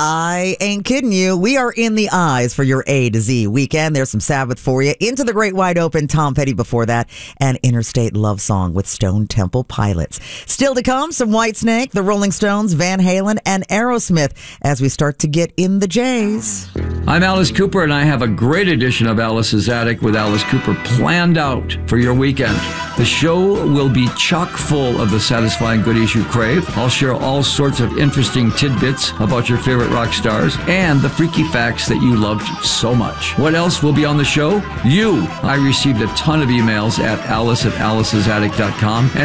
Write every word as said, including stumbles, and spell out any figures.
I ain't kidding you. We are in the eyes for your A to Z weekend. There's some Sabbath for you. Into the Great Wide Open, Tom Petty before that, and Interstate Love Song with Stone Temple Pilots. Still to come, some Whitesnake, the Rolling Stones, Van Halen, and Aerosmith as we start to get in the J's. I'm Alice Cooper, and I have a great edition of Alice's Attic with Alice Cooper planned out for your weekend. The show will be chock full of the satisfying goodies you crave. I'll share all sorts of interesting tidbits about your favorite rock stars and the freaky facts that you loved so much. What else will be on the show? You. I received a ton of emails at alice at alice's attic dot com.